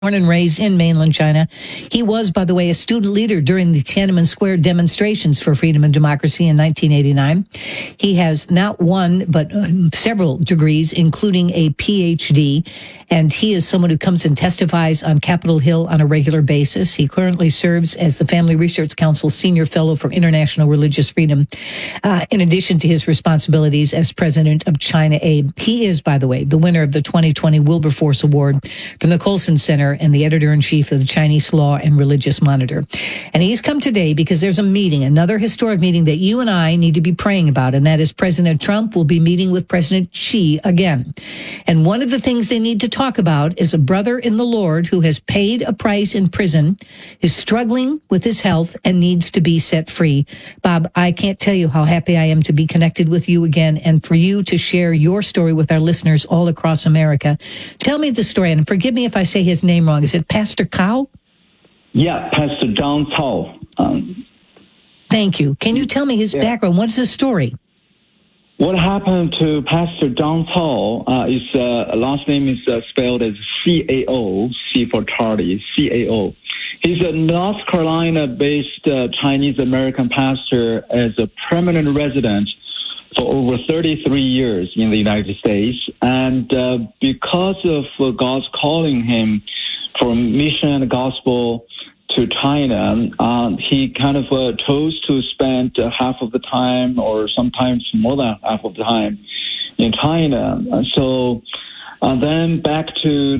Born and raised in mainland China. He was, by the way, a student leader during the Tiananmen Square demonstrations for freedom and democracy in 1989. He has not one, but several degrees, including a PhD. And he is someone who comes and testifies on Capitol Hill on a regular basis. He currently serves as the Family Research Council Senior Fellow for International Religious Freedom, in addition to his responsibilities as president of China Aid. He is, by the way, the winner of the 2020 Wilberforce Award from the Colson Center and the editor-in-chief of the Chinese Law and Religious Monitor. And he's come today because there's a meeting, another historic meeting that you and I need to be praying about, and that is President Trump will be meeting with President Xi again. And one of the things they need to talk about is a brother in the Lord who has paid a price in prison, is struggling with his health, and needs to be set free. Bob, I can't tell you how happy I am to be connected with you again and for you to share your story with our listeners all across America. Tell me the story, and forgive me if I say his name wrong. Is it Pastor Cao? Yeah, Pastor John Cao. Thank you. Can you tell me his background? What's his story? What happened to Pastor John Cao is last name is spelled as C-A-O, C for Charlie, C-A-O. He's a North Carolina-based Chinese-American pastor as a permanent resident for over 33 years in the United States. And because of God's calling him for mission and gospel to China, he kind of chose to spend half of the time or sometimes more than half of the time in China. So then back to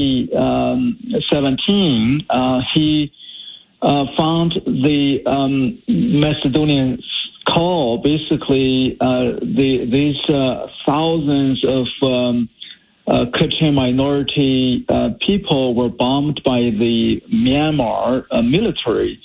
2017, he found the Macedonian call. Basically, these thousands of Kachin minority people were bombed by the Myanmar military.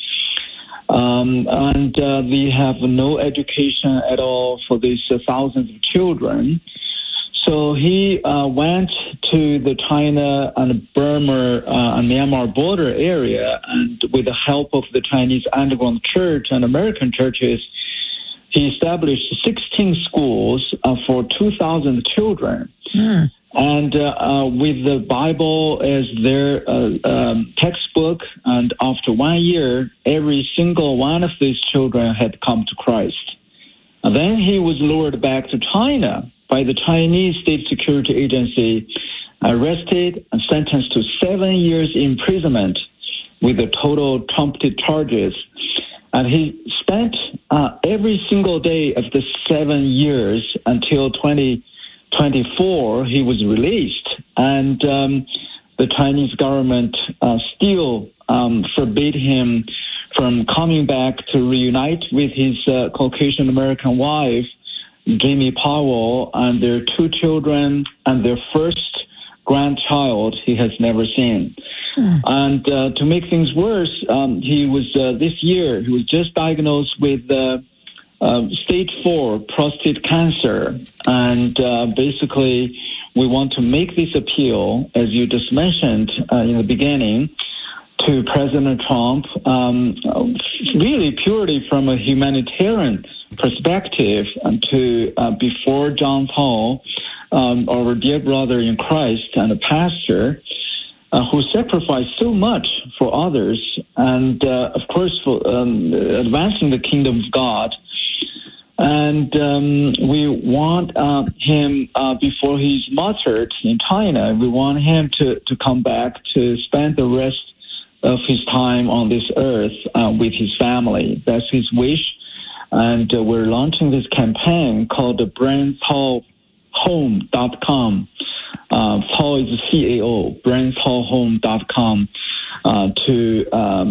And they have no education at all for these thousands of children. So he went to the China and Burma and Myanmar border area, and with the help of the Chinese underground church and American churches, he established 16 schools for 2,000 children. And with the Bible as their textbook, and after 1 year, every single one of these children had come to Christ. And then he was lured back to China by the Chinese State Security Agency, arrested and sentenced to 7 years imprisonment with the total trumpeted charges. And he spent every single day of the 7 years until 2024, he was released. And the Chinese government still forbade him from coming back to reunite with his Caucasian American wife, Jamie Powell, and their 2 children and their first grandchild he has never seen. And to make things worse, he was this year, he was just diagnosed with stage 4 prostate cancer. And basically, we want to make this appeal, as you just mentioned in the beginning, to President Trump, really purely from a humanitarian perspective, and to before John Cao, our dear brother in Christ and a pastor, who sacrificed so much for others, and of course for advancing the kingdom of God. And we want him, before he's martyred in China, we want him to come back to spend the rest of his time on this earth with his family. That's his wish. And we're launching this campaign called the BrainCaoHome.com. Cao is CAO, BrainCaoHome.com, to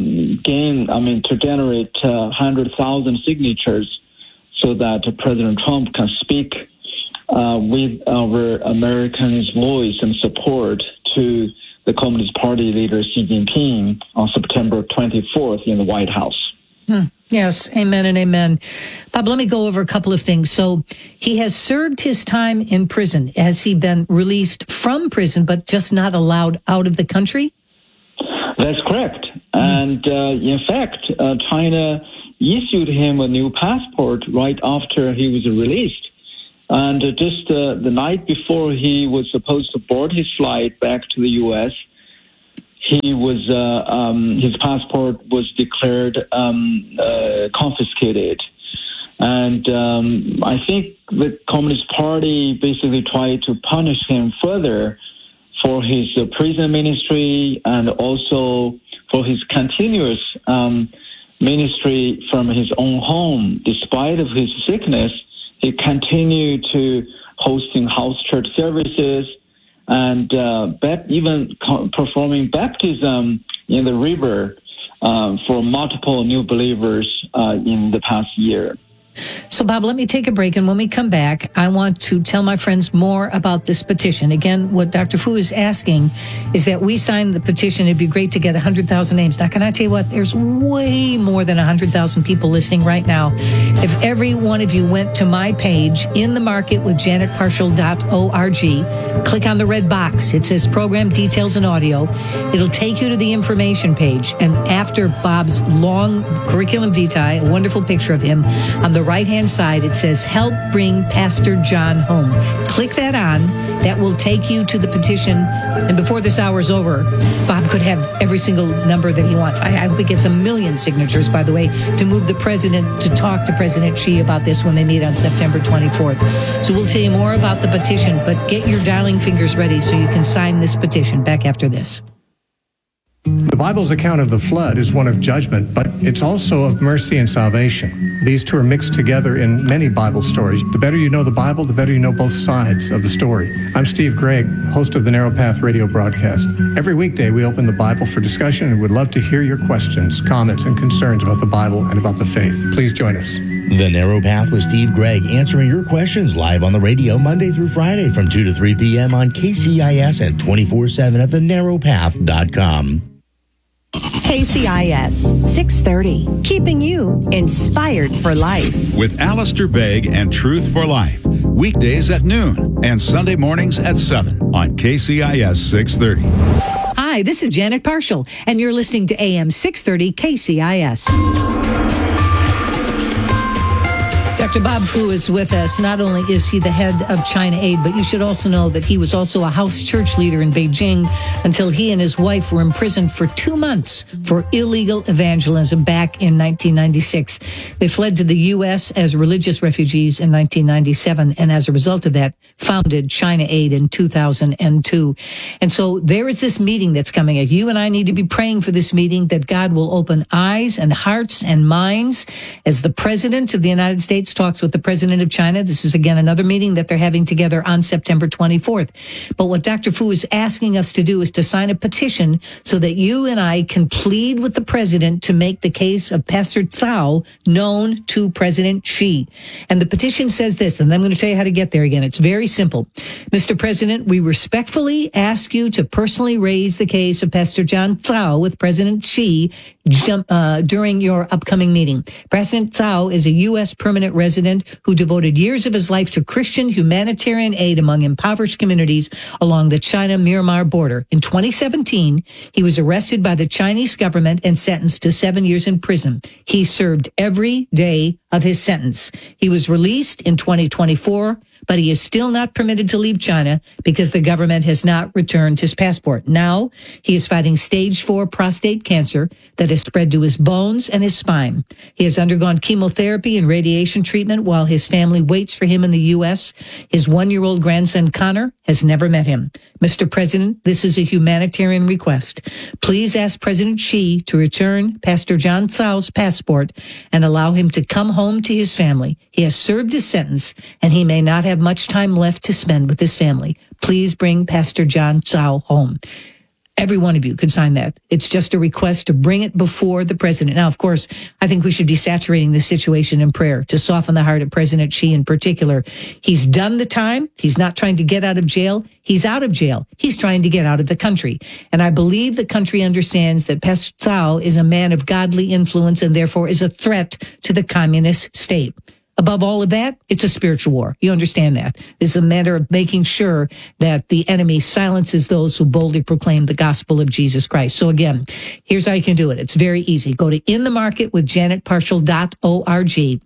to generate 100,000 signatures so that President Trump can speak with our Americans' voice and support to the Communist Party leader Xi Jinping on September 24th in the White House. Yes, amen and amen. Bob, let me go over a couple of things. So he has served his time in prison. Has he been released from prison but just not allowed out of the country? That's correct. And in fact, China issued him a new passport right after he was released. And just the night before he was supposed to board his flight back to the U.S., his passport was declared confiscated. And I think the Communist Party basically tried to punish him further for his prison ministry and also for his continuous ministry from his own home. Despite of his sickness, he continued to hosting house church services and even performing baptism in the river for multiple new believers in the past year. So, Bob, let me take a break, and when we come back, I want to tell my friends more about this petition. Again, what Dr. Fu is asking is that we sign the petition. It'd be great to get 100,000 names. Now, can I tell you what? There's way more than 100,000 people listening right now. If every one of you went to my page, In the Market with janetparshall.org, click on the red box. It says Program Details and Audio. It'll take you to the information page. And after Bob's long curriculum vitae, a wonderful picture of him, on the right-hand side, it says, Help Bring Pastor John Home. Click that on. That will take you to the petition. And before this hour is over, Bob could have every single number that he wants. I hope he gets 1 million signatures, by the way, to move the president to talk to President Xi about this when they meet on September 24th. So we'll tell you more about the petition, but get your dialing fingers ready so you can sign this petition. Back after this. The Bible's account of the flood is one of judgment, but it's also of mercy and salvation. These two are mixed together in many Bible stories. The better you know the Bible, the better you know both sides of the story. I'm Steve Gregg, host of the Narrow Path radio broadcast. Every weekday we open the Bible for discussion and would love to hear your questions, comments, and concerns about the Bible and about the faith. Please join us. The Narrow Path with Steve Gregg, answering your questions live on the radio Monday through Friday from 2 to 3 p.m. on KCIS and 24/7 at thenarrowpath.com. KCIS 630, keeping you inspired for life. With Alistair Begg and Truth for Life, weekdays at noon and Sunday mornings at 7 on KCIS 630. Hi, this is Janet Parshall, and you're listening to AM 630 KCIS. Dr. Bob Fu is with us. Not only is he the head of China Aid, but you should also know that he was also a house church leader in Beijing until he and his wife were imprisoned for 2 months for illegal evangelism back in 1996. They fled to the U.S. as religious refugees in 1997, and as a result of that, founded China Aid in 2002. And so there is this meeting that's coming up. You and I need to be praying for this meeting, that God will open eyes and hearts and minds as the President of the United States talks with the President of China. This is, again, another meeting that they're having together on September 24th. But what Dr. Fu is asking us to do is to sign a petition so that you and I can plead with the President to make the case of Pastor Cao known to President Xi. And the petition says this, and I'm going to tell you how to get there again. It's very simple. Mr. President, we respectfully ask you to personally raise the case of Pastor John Cao with President Xi during your upcoming meeting. President Cao is a U.S. permanent resident who devoted years of his life to Christian humanitarian aid among impoverished communities along the China-Myanmar border. In 2017, he was arrested by the Chinese government and sentenced to 7 years in prison. He served every day of his sentence. He was released in 2024, but he is still not permitted to leave China because the government has not returned his passport. Now, he is fighting stage 4 prostate cancer that has spread to his bones and his spine. He has undergone chemotherapy and radiation treatment while his family waits for him in the U.S. His 1-year-old grandson, Connor, has never met him. Mr. President, this is a humanitarian request. Please ask President Xi to return Pastor John Cao's passport and allow him to come home to his family. He has served his sentence, and he may not have much time left to spend with his family. Please bring Pastor John Cao home. Every one of you could sign that. It's just a request to bring it before the president. Now, of course, I think we should be saturating this situation in prayer to soften the heart of President Xi in particular. He's done the time. He's not trying to get out of jail. He's out of jail. He's trying to get out of the country. And I believe the country understands that Pastor Cao is a man of godly influence and therefore is a threat to the communist state. Above all of that, it's a spiritual war. You understand that. This is a matter of making sure that the enemy silences those who boldly proclaim the gospel of Jesus Christ. So again, here's how you can do it. It's very easy. Go to In the Market with janetparshall.org.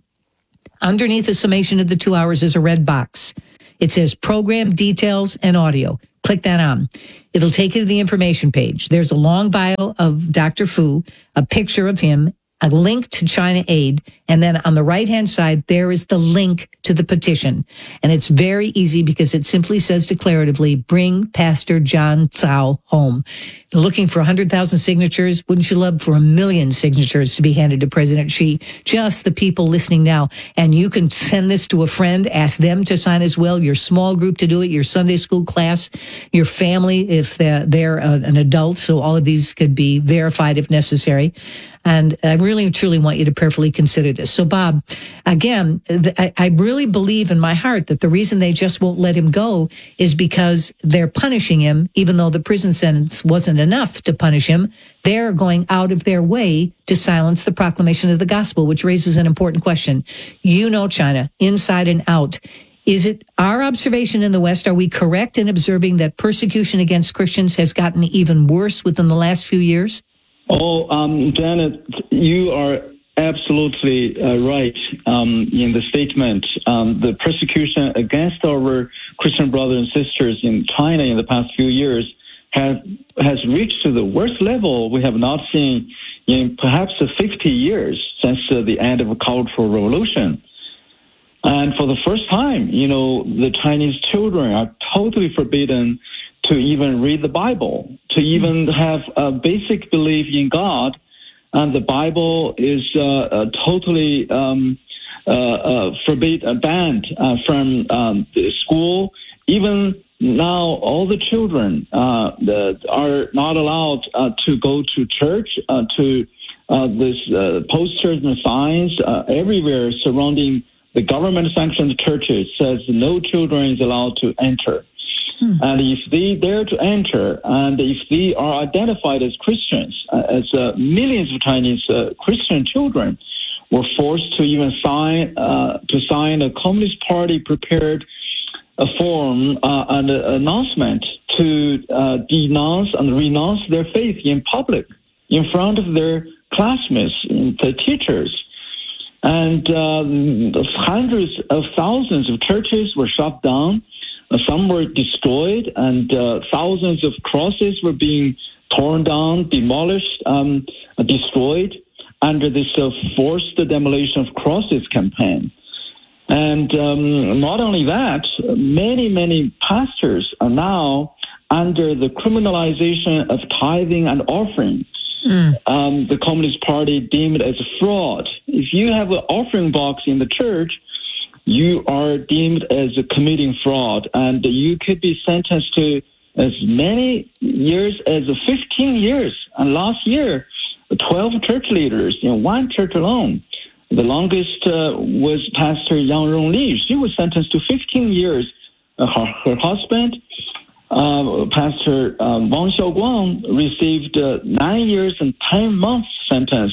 Underneath the summation of the 2 hours is a red box. It says Program Details and Audio. Click that on. It'll take you to the information page. There's a long bio of Dr. Fu, a picture of him, a link to China Aid, and then on the right-hand side, there is the link to the petition. And it's very easy because it simply says declaratively, bring Pastor John Tsao home. They're looking for 100,000 signatures. Wouldn't you love for 1 million signatures to be handed to President Xi? Just the people listening now. And you can send this to a friend, ask them to sign as well, your small group to do it, your Sunday school class, your family, if they're an adult. So all of these could be verified if necessary. And I really and truly want you to prayerfully consider this. So, Bob, again, I really believe in my heart that the reason they just won't let him go is because they're punishing him, even though the prison sentence wasn't enough to punish him. They're going out of their way to silence the proclamation of the gospel, which raises an important question. You know China, inside and out. Is it our observation in the West? Are we correct in observing that persecution against Christians has gotten even worse within the last few years? Oh, Janet, you are absolutely right in the statement. The persecution against our Christian brothers and sisters in China in the past few years has reached to the worst level we have not seen in perhaps 50 years since the end of the Cultural Revolution. And for the first time, the Chinese children are totally forbidden to even read the Bible, to even have a basic belief in God. And the Bible is totally banned from the school. Even now, all the children are not allowed to go to church, to this posters and signs everywhere surrounding the government-sanctioned churches says no children is allowed to enter. And if they dare to enter, and if they are identified as Christians, as millions of Chinese Christian children were forced to even sign a Communist Party prepared a form, an announcement to denounce and renounce their faith in public, in front of their classmates, the teachers. And hundreds of thousands of churches were shut down. Some were destroyed, and thousands of crosses were being torn down, demolished, destroyed under this forced demolition of crosses campaign. And not only that, many pastors are now under the criminalization of tithing and offering. The Communist Party deemed as fraud. If you have an offering box in the church, you are deemed as committing fraud, and you could be sentenced to as many years as 15 years. And last year, 12 church leaders in one church alone. The longest was Pastor Yang Rongli. She was sentenced to 15 years. Her husband, Pastor Wang Xiaoguang, received 9 years and 10 months sentence.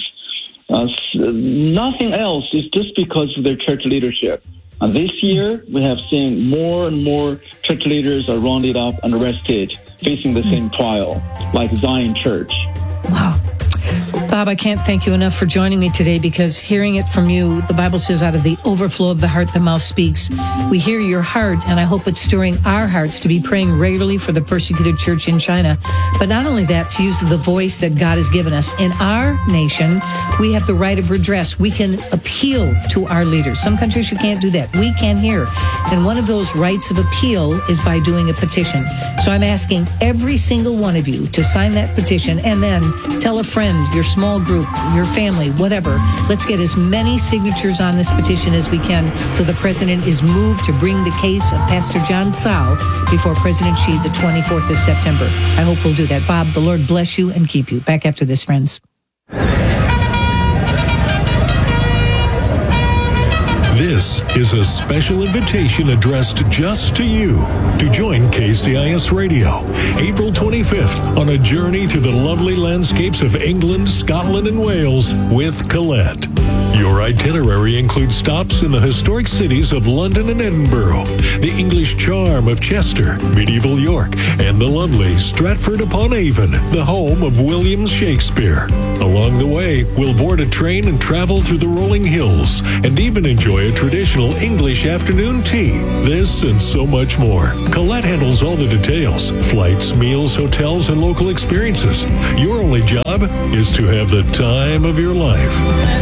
Nothing else is just because of their church leadership. And this year, we have seen more and more church leaders are rounded up and arrested, facing the same trial, like Zion Church. Wow. Bob, I can't thank you enough for joining me today, because hearing it from you, the Bible says out of the overflow of the heart, the mouth speaks. We hear your heart, and I hope it's stirring our hearts to be praying regularly for the persecuted church in China. But not only that, to use the voice that God has given us. In our nation, we have the right of redress. We can appeal to our leaders. Some countries you can't do that. We can here. And one of those rights of appeal is by doing a petition. So I'm asking every single one of you to sign that petition, and then tell a friend, your small group, your family, whatever. Let's get as many signatures on this petition as we can so the president is moved to bring the case of Pastor John Tsao before President Xi the 24th of September. I hope we'll do that. Bob, the Lord bless you and keep you. Back after this, friends. This is a special invitation addressed just to you to join KCIS Radio April 25th on a journey through the lovely landscapes of England, Scotland, and Wales with Colette. Your itinerary includes stops in the historic cities of London and Edinburgh, the English charm of Chester, medieval York, and the lovely Stratford-upon-Avon, the home of William Shakespeare. Along the way, we'll board a train and travel through the rolling hills and even enjoy a traditional English afternoon tea. This and so much more. Colette handles all the details: flights, meals, hotels, and local experiences. Your only job is to have the time of your life.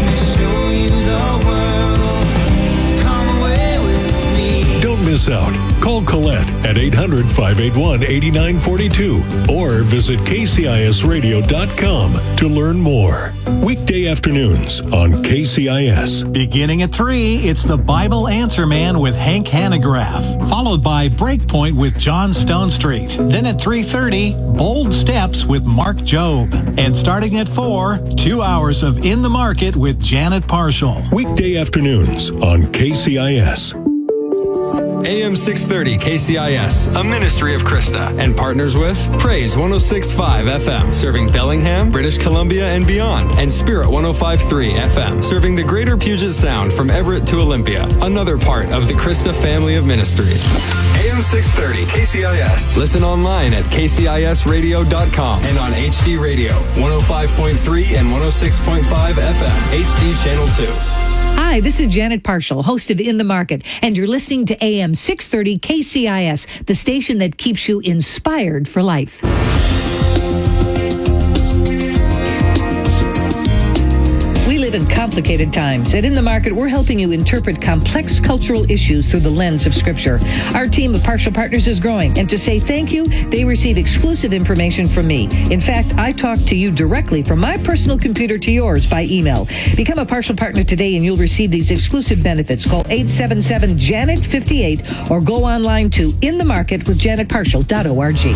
Don't miss out. Call Colette at 800-581-8942 or visit kcisradio.com to learn more. Weekday afternoons on KCIS. Beginning at 3, it's the Bible Answer Man with Hank Hanegraaff, followed by Breakpoint with John Stone Street. Then at 3:30, Bold Steps with Mark Jobe. And starting at 4, 2 hours of In the Market with Janet Parshall. Weekday afternoons on KCIS. AM 630 KCIS, a ministry of Krista, and partners with Praise 106.5 FM, serving Bellingham, British Columbia, and beyond, and Spirit 105.3 FM, serving the greater Puget Sound from Everett to Olympia, another part of the Krista family of ministries. AM 630 KCIS. Listen online at kcisradio.com and on HD Radio, 105.3 and 106.5 FM, HD Channel 2. Hi, this is Janet Parshall, host of In the Market, and you're listening to AM 630 KCIS, the station that keeps you inspired for life. We live in complicated times. At In the Market, we're helping you interpret complex cultural issues through the lens of Scripture. Our team of partial partners is growing, and to say thank you, they receive exclusive information from me. In fact, I talk to you directly from my personal computer to yours by email. Become a partial partner today, and you'll receive these exclusive benefits. Call 877-JANET-58 or go online to inthemarketwithjanetparshall.org.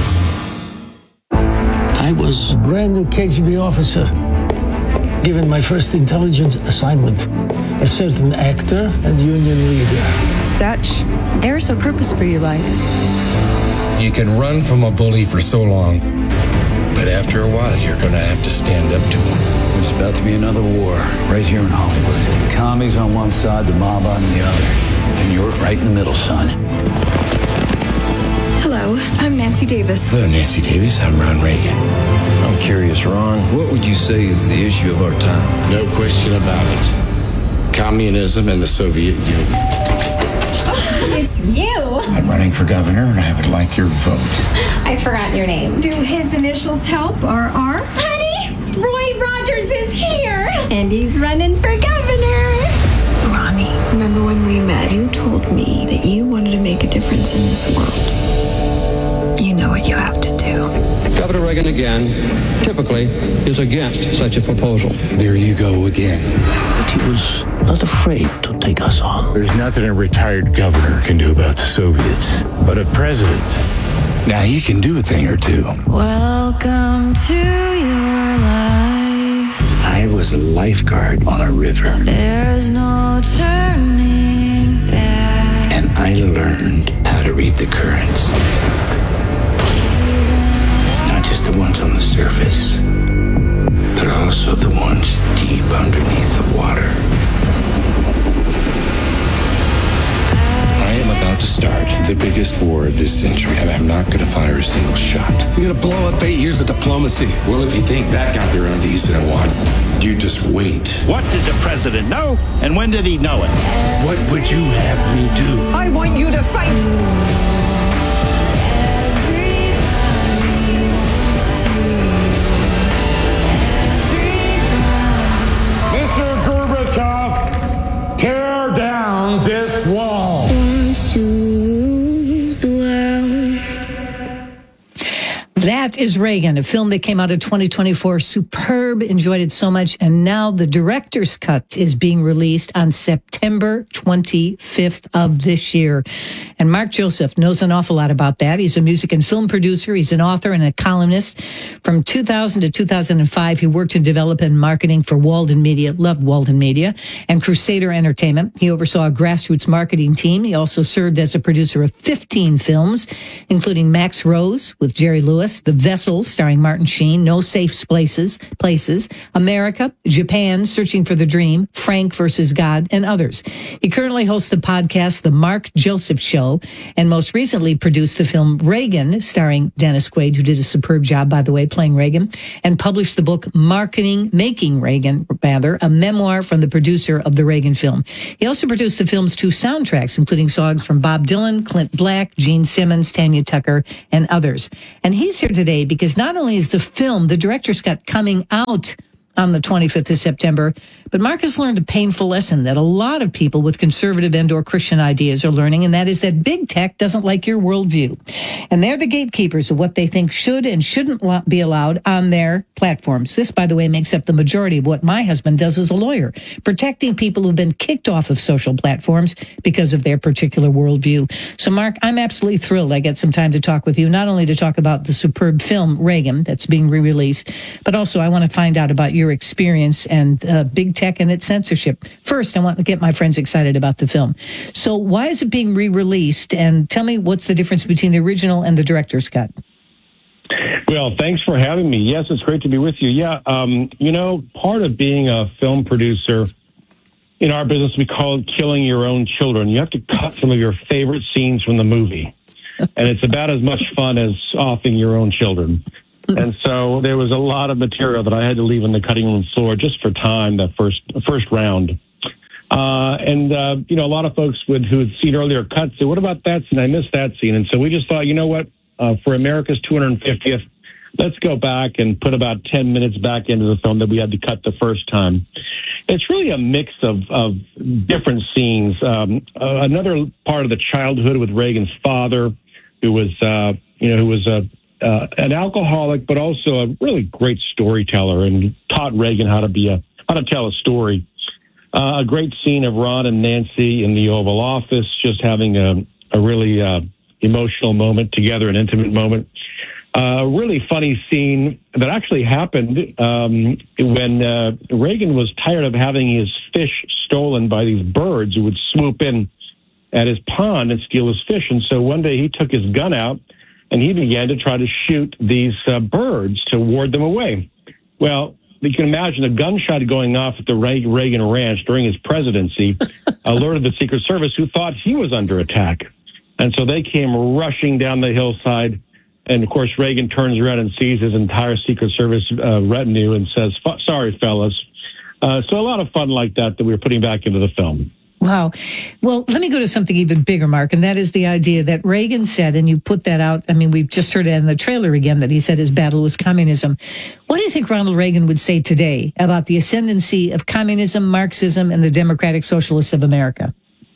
I was a brand new KGB officer, given my first intelligence assignment, a certain actor and union leader. Dutch, there's a purpose for your life. You can run from a bully for so long, but after a while, you're going to have to stand up to him. There's about to be another war right here in Hollywood. The commies on one side, the mob on the other. And you're right in the middle, son. Hello, I'm Nancy Davis. Hello, Nancy Davis. I'm Ron Reagan. I'm curious, Ron. What would you say is the issue of our time? No question about it. Communism and the Soviet Union. It's you! I'm running for governor, and I would like your vote. I forgot your name. Do his initials help, or R? Honey, Roy Rogers is here! And he's running for governor! Ronnie, remember when we met? You told me that you wanted to make a difference in this world. You know what you have to do. Governor Reagan again, typically, is against such a proposal. There you go again. But he was not afraid to take us on. There's nothing a retired governor can do about the Soviets, but a president. Now he can do a thing or two. Welcome to your life. I was a lifeguard on a river. There's no turning back. And I learned how to read the currents. Not just the ones on the surface, but also the ones deep underneath the water. I am about to start the biggest war of this century, and I'm not going to fire a single shot. You're going to blow up 8 years of diplomacy. Well, if you think that got their undies in a wad, you just wait. What did the president know, and when did he know it? What would you have me do? I want you to fight! Tear down this wall. That is Reagan, a film that came out in 2024. Superb, enjoyed it so much. And now the director's cut is being released on September 25th of this year. And Mark Joseph knows an awful lot about that. He's a music and film producer. He's an author and a columnist. From 2000 to 2005, he worked in development and marketing for Walden Media, loved Walden Media, and Crusader Entertainment. He oversaw a grassroots marketing team. He also served as a producer of 15 films, including Max Rose with Jerry Lewis, The Vessels, starring Martin Sheen, No Safe Places, America, Japan, Searching for the Dream, Frank versus God, and others. He currently hosts the podcast The Mark Joseph Show, and most recently produced the film Reagan, starring Dennis Quaid, who did a superb job, by the way, playing Reagan, and published the book Making Reagan, a memoir from the producer of the Reagan film. He also produced the film's 2 soundtracks, including songs from Bob Dylan, Clint Black, Gene Simmons, Tanya Tucker, and others. And he's here today because not only is the film, the director's cut, coming out on the 25th of September, but Mark has learned a painful lesson that a lot of people with conservative and or Christian ideas are learning, and that is that big tech doesn't like your worldview. And they're the gatekeepers of what they think should and shouldn't be allowed on their platforms. This, by the way, makes up the majority of what my husband does as a lawyer, protecting people who've been kicked off of social platforms because of their particular worldview. So, Mark, I'm absolutely thrilled I get some time to talk with you, not only to talk about the superb film Reagan that's being re-released, but also I want to find out about your experience and big tech and its censorship. First, I want to get my friends excited about the film. So why is it being re-released? And tell me what's the difference between the original and the director's cut? Well, thanks for having me. Yes, it's great to be with you. Yeah, part of being a film producer in our business, we call it killing your own children. You have to cut some of your favorite scenes from the movie. And it's about as much fun as offing your own children. And so there was a lot of material that I had to leave on the cutting room floor just for time, that first round. A lot of folks who had seen earlier cuts say, what about that scene? I missed that scene. And so we just thought, you know what, for America's 250th, let's go back and put about 10 minutes back into the film that we had to cut the first time. It's really a mix of different scenes. Another part of the childhood with Reagan's father, who was an alcoholic, but also a really great storyteller, and taught Reagan how to tell a story. A great scene of Ron and Nancy in the Oval Office, just having a really emotional moment together, an intimate moment. A really funny scene that actually happened when Reagan was tired of having his fish stolen by these birds who would swoop in at his pond and steal his fish. And so one day he took his gun out and he began to try to shoot these birds to ward them away. Well, you can imagine a gunshot going off at the Reagan Ranch during his presidency alerted the Secret Service, who thought he was under attack. And so they came rushing down the hillside. And, of course, Reagan turns around and sees his entire Secret Service retinue and says, sorry, fellas. So a lot of fun like that we were putting back into the film. Wow. Well, let me go to something even bigger, Mark, and that is the idea that Reagan said, and you put that out, I mean, we've just heard it in the trailer again, that he said his battle was communism. What do you think Ronald Reagan would say today about the ascendancy of communism, Marxism, and the Democratic Socialists of America?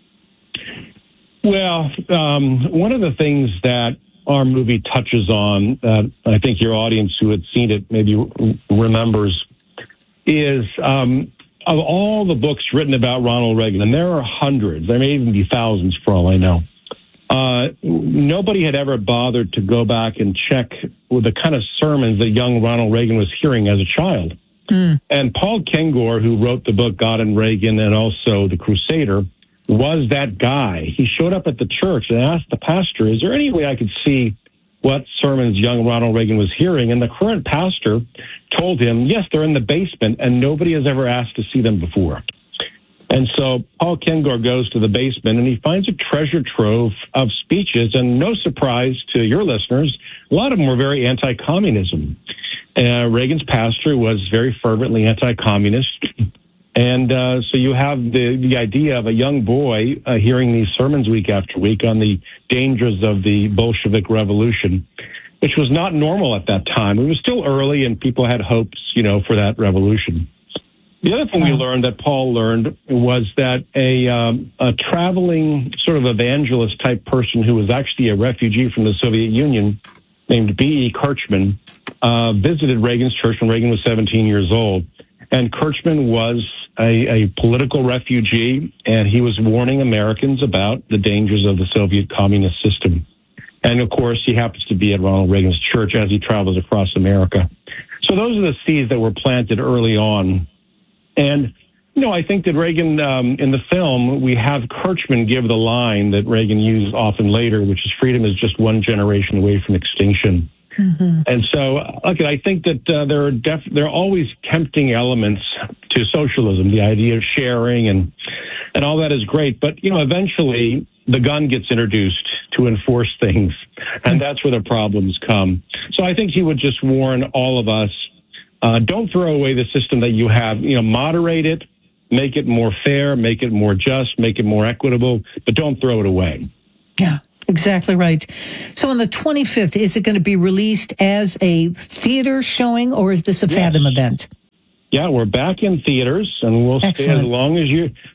Well, one of the things that our movie touches on, I think your audience who had seen it maybe remembers, is of all the books written about Ronald Reagan, and there are hundreds, there may even be thousands for all I know, nobody had ever bothered to go back and check with the kind of sermons that young Ronald Reagan was hearing as a child. And Paul Kengor, who wrote the book God and Reagan and also The Crusader, was that guy. He showed up at the church and asked the pastor, is there any way I could see what sermons young Ronald Reagan was hearing? And the current pastor told him, yes, they're in the basement, and nobody has ever asked to see them before. And so Paul Kengor goes to the basement, and he finds a treasure trove of speeches, and no surprise to your listeners, a lot of them were very anti-communism. Reagan's pastor was very fervently anti-communist. And so you have the idea of a young boy hearing these sermons week after week on the dangers of the Bolshevik Revolution, which was not normal at that time. It was still early, and people had hopes, for that revolution. The other thing we learned, that Paul learned, was that a traveling sort of evangelist type person who was actually a refugee from the Soviet Union named B.E. Kirchman visited Reagan's church when Reagan was 17 years old. And Kirchman was a political refugee, and he was warning Americans about the dangers of the Soviet communist system. And, of course, he happens to be at Ronald Reagan's church as he travels across America. So those are the seeds that were planted early on. And, I think that Reagan, in the film, we have Kirchman give the line that Reagan used often later, which is freedom is just one generation away from extinction. And so, look, I think that there are always tempting elements to socialism, the idea of sharing and all that is great. But, eventually the gun gets introduced to enforce things, and that's where the problems come. So I think he would just warn all of us, don't throw away the system that you have. Moderate it, make it more fair, make it more just, make it more equitable, but don't throw it away. Yeah. Exactly right. So on the 25th, is it going to be released as a theater showing, or is this a Fathom event? Yeah, we're back in theaters, and we'll stay as long as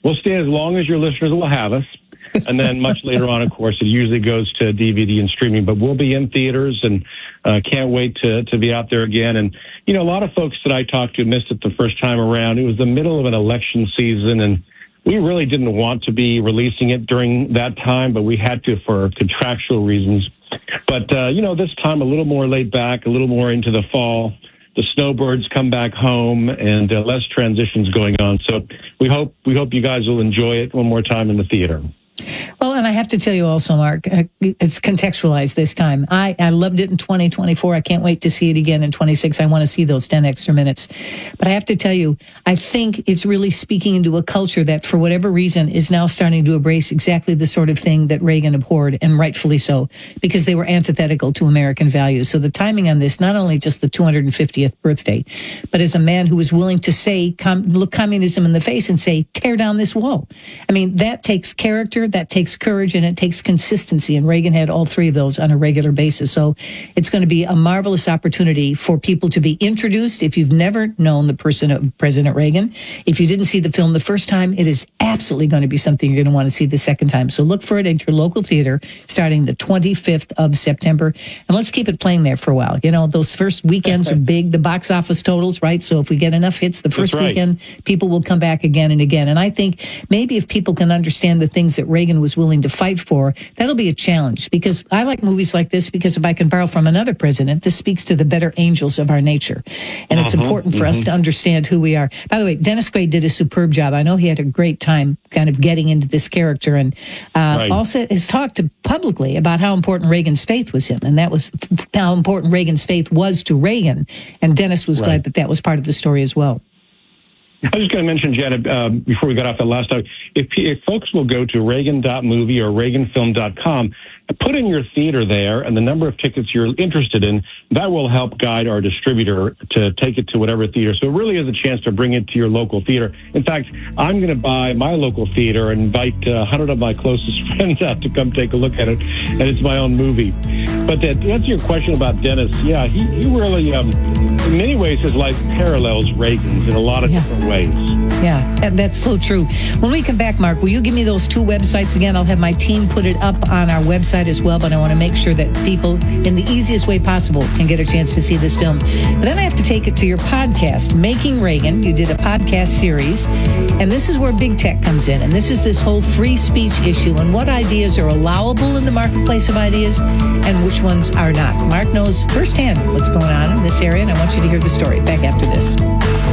your listeners will have us. And then much later on, of course, it usually goes to DVD and streaming. But we'll be in theaters, and can't wait to be out there again. And a lot of folks that I talked to missed it the first time around. It was the middle of an election season, and we really didn't want to be releasing it during that time, but we had to for contractual reasons. But, this time a little more laid back, a little more into the fall. The snowbirds come back home, and less transitions going on. So we hope you guys will enjoy it one more time in the theater. Well, and I have to tell you also, Mark, it's contextualized this time. I loved it in 2024. I can't wait to see it again in 26. I want to see those 10 extra minutes. But I have to tell you, I think it's really speaking into a culture that, for whatever reason, is now starting to embrace exactly the sort of thing that Reagan abhorred, and rightfully so, because they were antithetical to American values. So the timing on this, not only just the 250th birthday, but as a man who was willing to say, look communism in the face and say, tear down this wall. I mean, that takes character, that takes courage, and it takes consistency. And Reagan had all three of those on a regular basis. So it's going to be a marvelous opportunity for people to be introduced. If you've never known the person of President Reagan, if you didn't see the film the first time, it is absolutely going to be something you're going to want to see the second time. So look for it at your local theater starting the 25th of September. And let's keep it playing there for a while. Those first weekends are big, the box office totals, right? So if we get enough hits the first weekend, people will come back again and again. And I think maybe if people can understand the things that Reagan was willing to fight for, that'll be a challenge, because I like movies like this because if I can borrow from another president, this speaks to the better angels of our nature. And it's important for us to understand who we are. By the way, Dennis Quaid did a superb job. I know he had a great time kind of getting into this character, and also has talked publicly about how important Reagan's faith was him, and that was how important Reagan's faith was to Reagan. And Dennis was glad that was part of the story as well. I was just going to mention, Janet, before we got off the last time, if folks will go to Reagan.movie or Reaganfilm.com, put in your theater there and the number of tickets you're interested in, that will help guide our distributor to take it to whatever theater. So it really is a chance to bring it to your local theater. In fact, I'm going to buy my local theater and invite 100 of my closest friends out to come take a look at it, and it's my own movie. But to answer your question about Dennis, yeah, he really, in many ways, his life parallels Reagan's in a lot of different ways. Yeah, that's so true. When we come back, Mark, will you give me those two websites again? I'll have my team put it up on our website as well, but I want to make sure that people, in the easiest way possible, can get a chance to see this film. But then I have to take it to your podcast, Making Reagan. You did a podcast series, and this is where big tech comes in, and this is this whole free speech issue and what ideas are allowable in the marketplace of ideas and which ones are not. Mark knows firsthand what's going on in this area, and I want you to hear the story. Back after this.